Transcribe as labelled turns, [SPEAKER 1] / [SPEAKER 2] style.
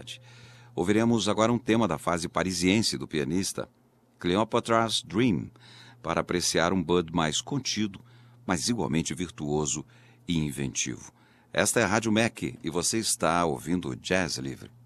[SPEAKER 1] tarde. Ouviremos agora um tema da fase parisiense do pianista, Cleopatra's Dream, para apreciar um Bud mais contido, mas igualmente virtuoso e inventivo. Esta é a Rádio MEC e você está ouvindo Jazz Livre.